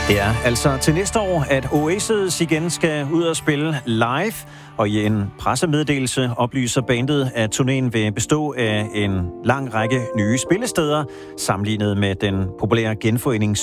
Det er altså til næste år, at Oasis igen skal ud og spille live, og i en pressemeddelelse oplyser bandet, at turnéen vil bestå af en lang række nye spillesteder, sammenlignet med den populære genforenings